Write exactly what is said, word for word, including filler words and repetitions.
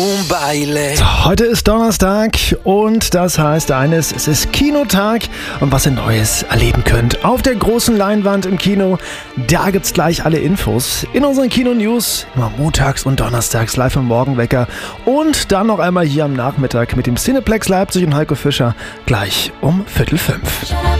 Heute ist Donnerstag und das heißt eines, es ist Kinotag und was ihr Neues erleben könnt auf der großen Leinwand im Kino, da gibt's gleich alle Infos in unseren Kino-News, immer montags und donnerstags live im Morgenwecker und dann noch einmal hier am Nachmittag mit dem Cineplex Leipzig und Heiko Fischer gleich um Viertel fünf.